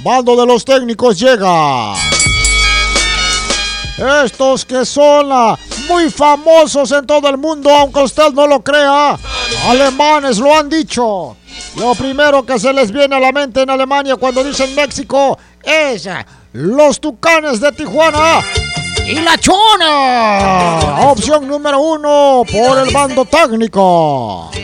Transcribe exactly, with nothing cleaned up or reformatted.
bando de los técnicos llega. Estos que son uh, muy famosos en todo el mundo, aunque usted no lo crea, alemanes lo han dicho. Lo primero que se les viene a la mente en Alemania cuando dicen México es uh, los Tucanes de Tijuana y la Chona. Opción número uno por el bando técnico.